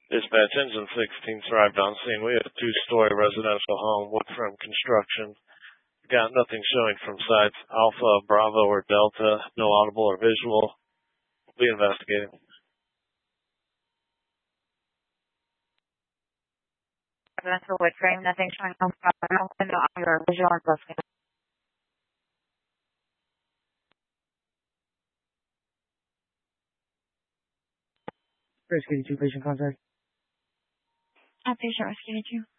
Dispatch engine 16's arrived on scene. We have a 2-story residential home, wood frame construction. Got nothing showing from sites Alpha, Bravo, or Delta. No audible or visual. We'll be investigating. Residential wood frame, nothing showing on Bravo, no audio or visual investigation. Rescue 2, patient contact. Patient rescue 2.